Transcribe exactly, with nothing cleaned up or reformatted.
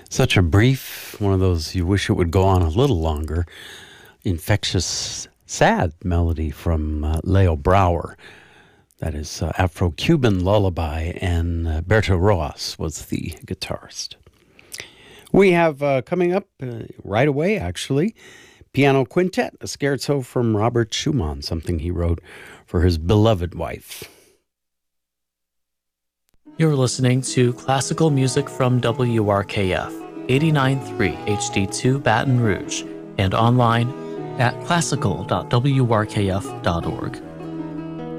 Such a brief, one of those you wish it would go on a little longer, infectious, sad melody from uh, Leo Brouwer. That is uh, Afro-Cuban lullaby, and uh, Berto Roas was the guitarist. We have uh, coming up uh, right away, actually, piano quintet, a scherzo from Robert Schumann, something he wrote for his beloved wife. You're listening to classical music from W R K F, eighty-nine point three H D two Baton Rouge, and online at classical dot w r k f dot org.